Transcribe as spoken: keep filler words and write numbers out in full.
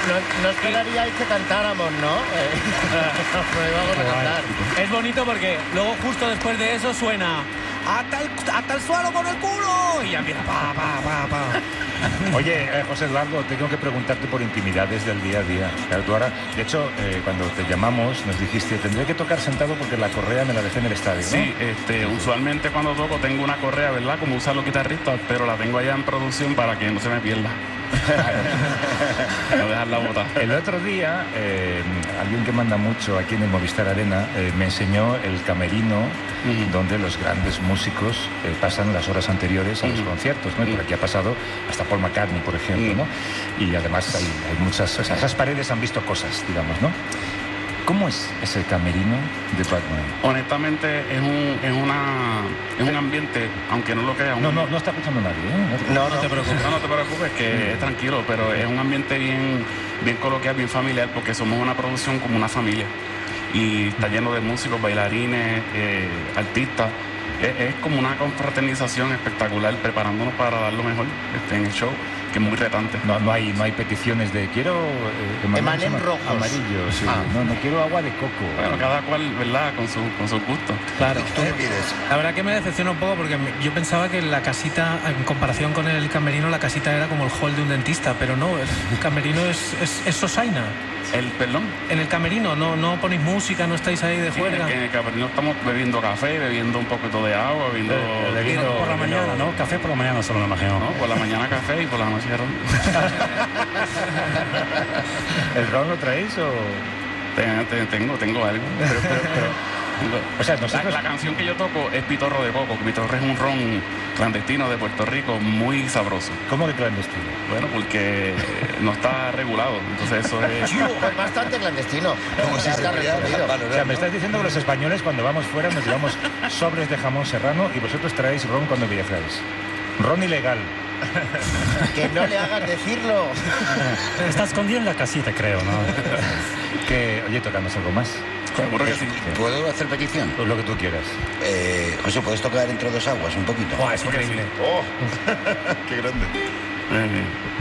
no, no esperaríais que cantáramos, ¿no? Pero íbamos a cantar. Es bonito porque luego justo después de eso suena hasta el, hasta el suelo con el culo y ya empieza pa, pa, pa, pa. Oye, eh, José Eduardo, tengo que preguntarte por intimidades del día a día. Claro, tú ahora, de hecho, eh, cuando te llamamos nos dijiste, tendré que tocar sentado porque la correa me la dejé en el estadio, ¿no? Sí, este, usualmente cuando toco tengo una correa, ¿verdad? Como usan los guitarristas, pero la tengo allá en producción para que no se me pierda. No dejarla botar. El otro día, eh, alguien que manda mucho aquí en el Movistar Arena eh, me enseñó el camerino uh-huh. donde los grandes músicos eh, pasan las horas anteriores a uh-huh. los conciertos, ¿no? Y por aquí ha pasado hasta Paul McCartney, por ejemplo, uh-huh. ¿no? Y además hay, hay muchas, o sea, esas paredes han visto cosas, digamos, ¿no? ¿Cómo es ese camerino de Batman? Honestamente, es un, es una, es un ambiente, aunque no lo creas. No, no, no está escuchando nadie, ¿eh? No, no, no te preocupes. No, no te preocupes, que es tranquilo, pero es un ambiente bien, bien coloquial, bien familiar, porque somos una producción como una familia. Y está lleno de músicos, bailarines, eh, artistas. Es, es como una confraternización espectacular, preparándonos para dar lo mejor este, en el show, que es muy retante. No, no hay, no hay peticiones de quiero eh, emanem rojos, amarillo, sí. Ah. No, no quiero agua de coco. Bueno, cada cual, ¿verdad? Con su, con su gusto. Claro. ¿Tú qué pides? La verdad que me decepciona un poco porque yo pensaba que la casita, en comparación con el camerino, la casita era como el hall de un dentista, pero no, el camerino es, es, es sosaina. ¿El perdón? En el camerino, no, no ponéis música, no estáis ahí de juerga. Sí, en el camerino estamos bebiendo café, bebiendo un poquito de agua, bebiendo... Eh, bebiendo por la mañana, ¿no? Café por la mañana solo me imagino. No, por la mañana café y por la noche ron. ¿El ron lo traéis o...? Tengo, tengo algo. Pero, pero, pero... O sea, nosotros... la, la canción que yo toco es Pitorro de Coco. Pitorro es un ron clandestino de Puerto Rico muy sabroso. ¿Cómo de clandestino? Bueno, porque no está regulado. Entonces eso es... Es bastante clandestino. Como si está regulado. O sea, me estás diciendo que los españoles cuando vamos fuera nos llevamos sobres de jamón serrano y vosotros traéis ron cuando viajáis. Ron ilegal. Que no le hagas decirlo. Está escondido en la casita, creo, ¿no? Que, oye, tocamos algo más. Seguro que sí. ¿Puedo hacer petición? Pues lo que tú quieras. Eh, José, ¿puedes tocar Entre dos aguas un poquito? Buah, es increíble. ¡Oh! ¡Qué grande! Eh,